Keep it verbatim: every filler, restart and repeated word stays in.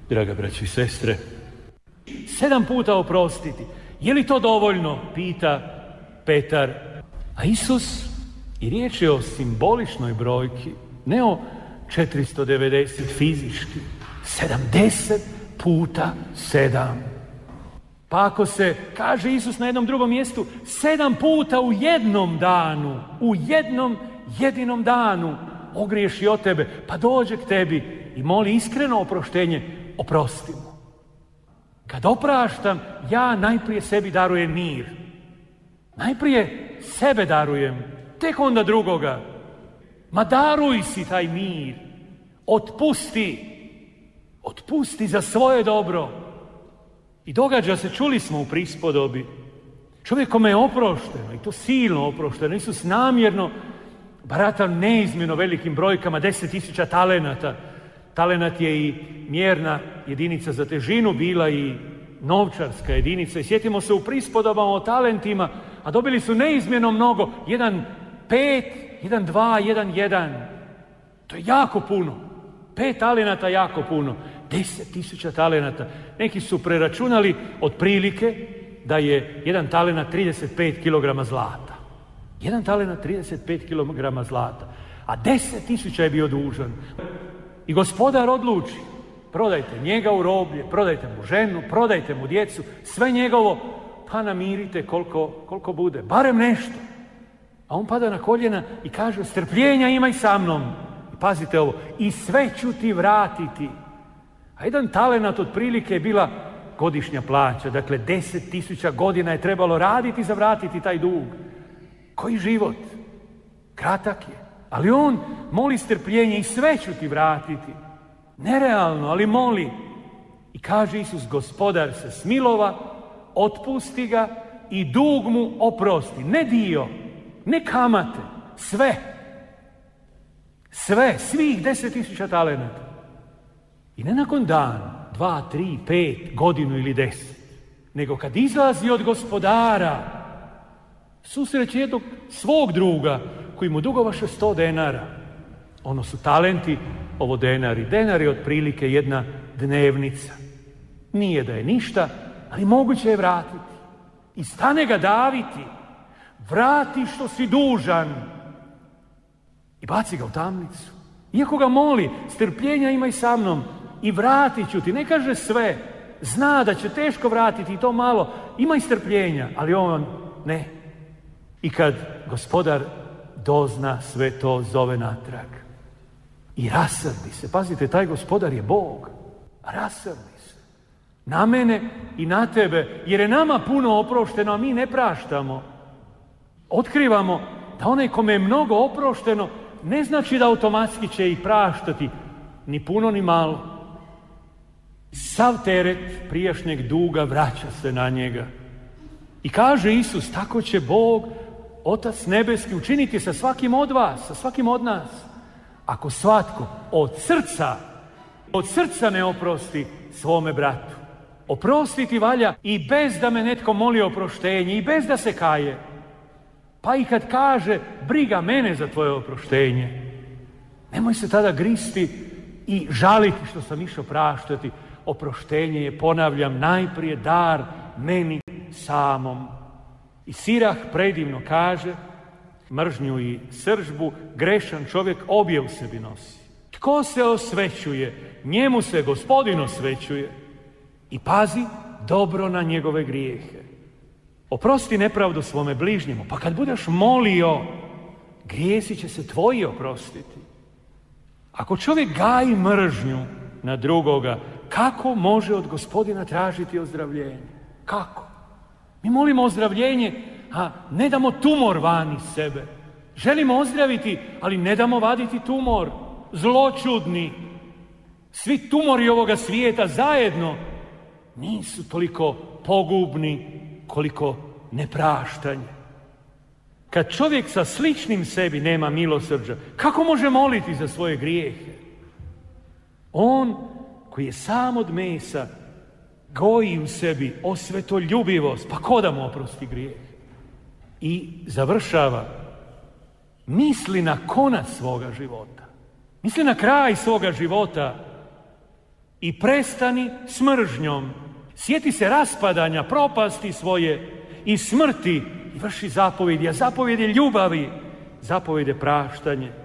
Draga braćo i sestre, sedam puta oprostiti. Je li to dovoljno? Pita Petar. A Isus, i riječ je o simboličnoj brojki, ne o četiristo devedeset fizički, sedamdeset puta sedam. Pa ako se, kaže Isus na jednom drugom mjestu, sedam puta u jednom danu, u jednom jedinom danu ogriješi od tebe, pa dođe k tebi i moli iskreno oproštenje, oprosti mu. Kad opraštam, ja najprije sebi darujem mir. Najprije sebe darujem, tek onda drugoga. Ma daruj si taj mir. Otpusti. Otpusti za svoje dobro. I događa se, čuli smo u prispodobi, čovjek kome je oprošteno, i to silno oprošteno, Isus namjerno barata neizmjerno velikim brojkama, deset tisuća talenata. Talenat je i mjerna jedinica za težinu, bila i novčarska jedinica. I sjetimo se u prispodobama o talentima, a dobili su neizmjerno mnogo. Jedan pet, jedan dva, jedan jedan. To je jako puno. Pet talenata jako puno. Deset tisuća talenata. Neki su preračunali otprilike da je jedan talenat trideset pet kilograma zlata. Jedan talenat trideset pet kilograma zlata. A deset tisuća je bio dužan. I gospodar odluči, prodajte njega u roblje, prodajte mu ženu, prodajte mu djecu, sve njegovo, pa namirite koliko, koliko bude, barem nešto. A on pada na koljena i kaže, strpljenja imaj sa mnom. I pazite ovo, i sve ću ti vratiti. A jedan talenat otprilike je bila godišnja plaća, dakle deset tisuća godina je trebalo raditi za vratiti taj dug. Koji život? Kratak je. Ali on moli strpljenje i sve ću ti vratiti. Nerealno, ali moli. I kaže Isus, gospodar se smilova, otpusti ga i dug mu oprosti. Ne dio, ne kamate, sve. Sve, svih deset tisuća talenata. I ne nakon dan, dva, tri, pet, godinu ili deset, nego kad izlazi od gospodara, susreće jednog svog druga koji mu dugovaše sto denara. Ono su talenti, ovo denari. Denar je otprilike jedna dnevnica. Nije da je ništa, ali moguće je vratiti. I stane ga daviti. Vrati što si dužan. I baci ga u tamnicu. Iako ga moli, strpljenja imaj sa mnom i vratit ću ti. Ne kaže sve. Zna da će teško vratiti i to malo. Imaj strpljenja, ali on ne. I kad gospodar dozna sve to, zove natrag. I rasrdi se. Pazite, taj gospodar je Bog. Rasrdi se. Na mene i na tebe, jer je nama puno oprošteno, a mi ne praštamo. Otkrivamo da onaj kome je mnogo oprošteno, ne znači da automatski će i praštati, ni puno ni malo. Sav teret prijašnjeg duga vraća se na njega. I kaže Isus, tako će Bog, Otac nebeski, učiniti sa svakim od vas, sa svakim od nas. Ako svatko od srca, od srca ne oprosti svome bratu. Oprostiti valja i bez da me netko moli oproštenje, i bez da se kaje. Pa i kad kaže, briga mene za tvoje oproštenje, nemoj se tada gristi i žaliti što sam išao praštati. Oproštenje je, ponavljam, najprije dar meni samom. I Sirah predivno kaže, mržnju i sržbu grešan čovjek obje u sebi nosi. Tko se osvećuje, njemu se Gospodin osvećuje. I pazi dobro na njegove grijehe. Oprosti nepravdu svome bližnjemu, pa kad budeš molio, grijesi će se tvoji oprostiti. Ako čovjek gaji mržnju na drugoga, kako može od Gospodina tražiti ozdravljenje? Kako? Mi molimo ozdravljenje, a ne damo tumor van iz sebe. Želimo ozdraviti, ali ne damo vaditi tumor. Zločudni. Svi tumori ovoga svijeta zajedno nisu toliko pogubni koliko nepraštanje. Kad čovjek sa sličnim sebi nema milosrđa, kako može moliti za svoje grijehe? On koji je sam od mesa goji u sebi osvetoljubivost, pa ko da mu oprosti grijeh? I završava, misli na konac svoga života, misli na kraj svoga života i prestani s mržnjom. Sjeti se raspadanja, propasti svoje i smrti i vrši zapovjedi, a zapovjedi ljubavi, zapovjede praštanje.